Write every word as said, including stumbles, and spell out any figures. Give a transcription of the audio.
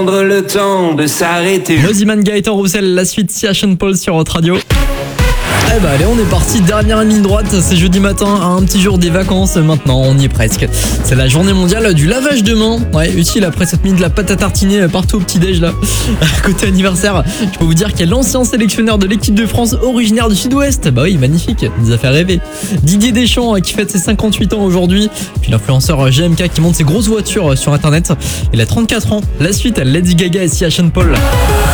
Prendre le temps de s'arrêter. Moziman, Gaëtan Roussel, la suite Sia Sean Paul sur Hot Radio. Eh bah allez, on est parti, dernière ligne droite, c'est jeudi matin, un petit jour des vacances, maintenant on y est presque. C'est la journée mondiale du lavage de mains, ouais, utile après cette mis de la pâte à tartiner partout au petit-déj là. Côté anniversaire, je peux vous dire qu'il y a l'ancien sélectionneur de l'équipe de France originaire du Sud-Ouest, bah oui, magnifique, il nous a fait rêver. Didier Deschamps qui fête ses cinquante-huit ans aujourd'hui, puis l'influenceur G M K qui monte ses grosses voitures sur internet, il a trente-quatre ans. La suite, Lady Gaga et Sia Sean Paul.